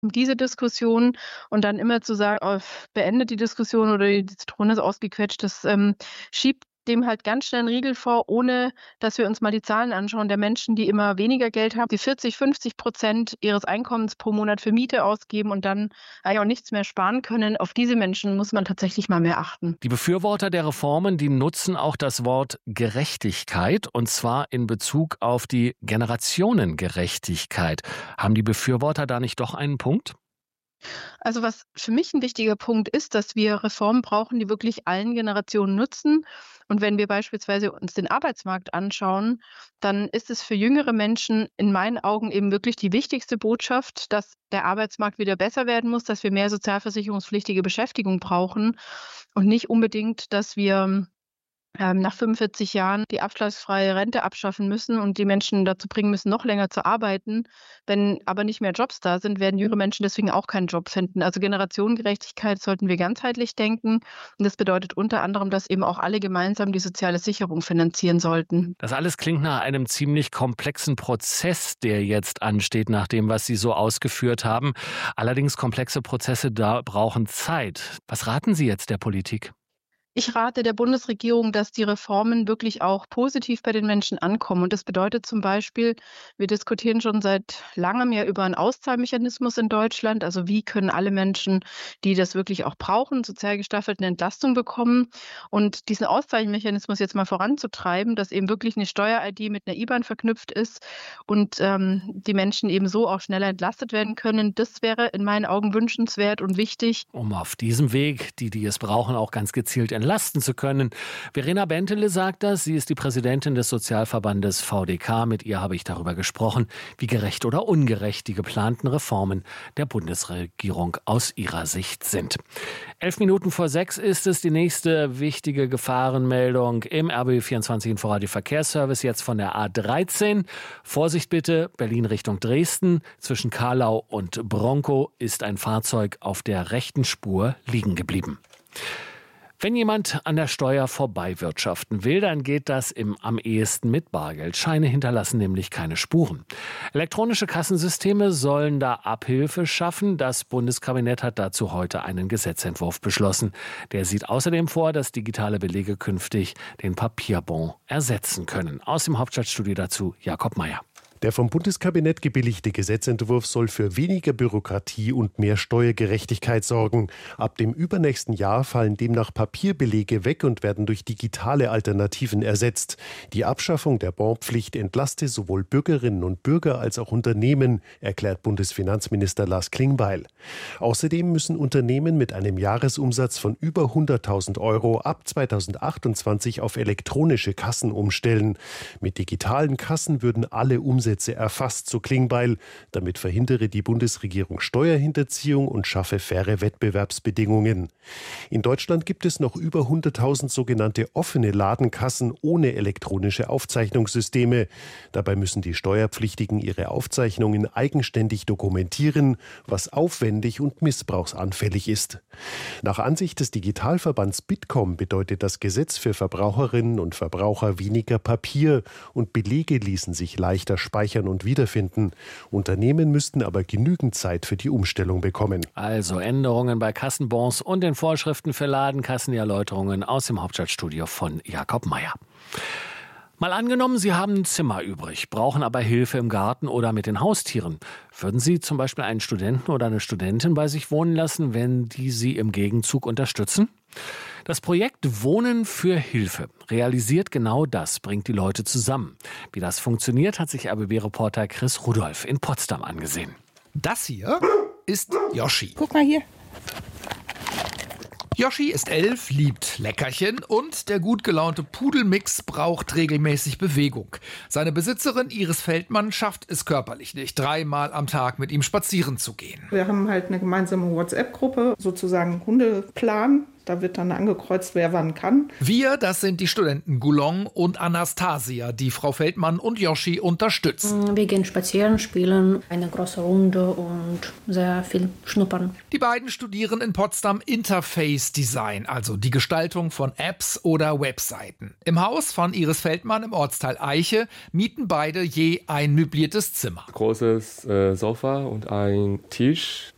diese Diskussion und dann immer zu sagen: „Oh, beendet die Diskussion oder die Zitrone ist ausgequetscht“, das schiebt dem halt ganz schnell 'n Riegel vor, ohne dass wir uns mal die Zahlen anschauen der Menschen, die immer weniger Geld haben, die 40, 50% ihres Einkommens pro Monat für Miete ausgeben und dann eigentlich auch nichts mehr sparen können. Auf diese Menschen muss man tatsächlich mal mehr achten. Die Befürworter der Reformen, die nutzen auch das Wort Gerechtigkeit, und zwar in Bezug auf die Generationengerechtigkeit. Haben die Befürworter da nicht doch einen Punkt? Also, was für mich 'n wichtiger Punkt ist, dass wir Reformen brauchen, die wirklich allen Generationen nutzen. Und wenn wir beispielsweise uns den Arbeitsmarkt anschauen, dann ist es für jüngere Menschen in meinen Augen eben wirklich die wichtigste Botschaft, dass der Arbeitsmarkt wieder besser werden muss, dass wir mehr sozialversicherungspflichtige Beschäftigung brauchen und nicht unbedingt, dass wir nach 45 Jahren die abschlagsfreie Rente abschaffen müssen und die Menschen dazu bringen müssen, noch länger zu arbeiten. Wenn aber nicht mehr Jobs da sind, werden jüngere Menschen deswegen auch keinen Job finden. Also Generationengerechtigkeit sollten wir ganzheitlich denken. Und das bedeutet unter anderem, dass eben auch alle gemeinsam die soziale Sicherung finanzieren sollten. Das alles klingt nach einem ziemlich komplexen Prozess, der jetzt ansteht, nach dem, was Sie so ausgeführt haben. Allerdings komplexe Prozesse da brauchen Zeit. Was raten Sie jetzt der Politik? Ich rate der Bundesregierung, dass die Reformen wirklich auch positiv bei den Menschen ankommen. Und das bedeutet zum Beispiel, wir diskutieren schon seit Langem ja über einen Auszahlmechanismus in Deutschland. Also wie können alle Menschen, die das wirklich auch brauchen, sozial gestaffelte Entlastung bekommen? Und diesen Auszahlmechanismus jetzt mal voranzutreiben, dass eben wirklich eine Steuer-ID mit einer IBAN verknüpft ist und die Menschen eben so auch schneller entlastet werden können, das wäre in meinen Augen wünschenswert und wichtig. Um auf diesem Weg, die es brauchen, auch ganz gezielt entlasten zu können. Verena Bentele sagt das. Sie ist die Präsidentin des Sozialverbandes VDK. Mit ihr habe ich darüber gesprochen, wie gerecht oder ungerecht die geplanten Reformen der Bundesregierung aus ihrer Sicht sind. 5:11 ist es. Die nächste wichtige Gefahrenmeldung im RBB24 Inforadio Verkehrsservice, jetzt von der A13. Vorsicht bitte, Berlin Richtung Dresden. Zwischen Carlau und Bronkow ist ein Fahrzeug auf der rechten Spur liegen geblieben. Wenn jemand an der Steuer vorbeiwirtschaften will, dann geht das am ehesten mit Bargeld. Scheine hinterlassen nämlich keine Spuren. Elektronische Kassensysteme sollen da Abhilfe schaffen. Das Bundeskabinett hat dazu heute einen Gesetzentwurf beschlossen. Der sieht außerdem vor, dass digitale Belege künftig den Papierbon ersetzen können. Aus dem Hauptstadtstudio dazu Jakob Mayer. Der vom Bundeskabinett gebilligte Gesetzentwurf soll für weniger Bürokratie und mehr Steuergerechtigkeit sorgen. Ab dem übernächsten Jahr fallen demnach Papierbelege weg und werden durch digitale Alternativen ersetzt. Die Abschaffung der Bonpflicht entlaste sowohl Bürgerinnen und Bürger als auch Unternehmen, erklärt Bundesfinanzminister Lars Klingbeil. Außerdem müssen Unternehmen mit einem Jahresumsatz von über 100.000 € ab 2028 auf elektronische Kassen umstellen. Mit digitalen Kassen würden alle Umsätze erfasst, so Klingbeil. Damit verhindere die Bundesregierung Steuerhinterziehung und schaffe faire Wettbewerbsbedingungen. In Deutschland gibt es noch über 100.000 sogenannte offene Ladenkassen ohne elektronische Aufzeichnungssysteme. Dabei müssen die Steuerpflichtigen ihre Aufzeichnungen eigenständig dokumentieren, was aufwendig und missbrauchsanfällig ist. Nach Ansicht des Digitalverbands Bitkom bedeutet das Gesetz für Verbraucherinnen und Verbraucher weniger Papier und Belege ließen sich leichter speichern und wiederfinden. Unternehmen müssten aber genügend Zeit für die Umstellung bekommen. Also Änderungen bei Kassenbons und den Vorschriften für Ladenkassen, die Erläuterungen aus dem Hauptstadtstudio von Jakob Mayer. Mal angenommen, Sie haben ein Zimmer übrig, brauchen aber Hilfe im Garten oder mit den Haustieren. Würden Sie zum Beispiel einen Studenten oder eine Studentin bei sich wohnen lassen, wenn die Sie im Gegenzug unterstützen? Das Projekt Wohnen für Hilfe realisiert genau das, bringt die Leute zusammen. Wie das funktioniert, hat sich RBB-Reporter Chris Rudolph in Potsdam angesehen. Das hier ist Yoshi. Guck mal hier. Yoshi ist 11, liebt Leckerchen und der gut gelaunte Pudelmix braucht regelmäßig Bewegung. Seine Besitzerin Iris Feldmann schafft es körperlich nicht, 3-mal am Tag mit ihm spazieren zu gehen. Wir haben halt eine gemeinsame WhatsApp-Gruppe, sozusagen Hundeplan. Da wird dann angekreuzt, wer wann kann. Wir, das sind die Studenten Goulon und Anastasia, die Frau Feldmann und Yoshi unterstützen. Wir gehen spazieren, spielen eine große Runde und sehr viel schnuppern. Die beiden studieren in Potsdam Interface Design, also die Gestaltung von Apps oder Webseiten. Im Haus von Iris Feldmann im Ortsteil Eiche mieten beide je ein möbliertes Zimmer. Großes Sofa und ein Tisch.